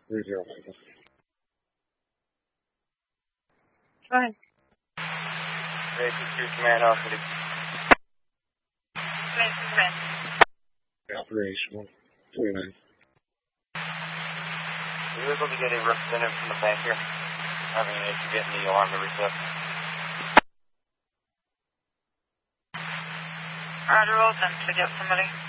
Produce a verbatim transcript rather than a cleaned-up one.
three zero Michael. Fine. Hey, secure command officer. Command, command. Operational. twenty-nine. Are you able to get a representative from the bank here? Having an issue getting the alarm to reset. Roger, well done to get somebody.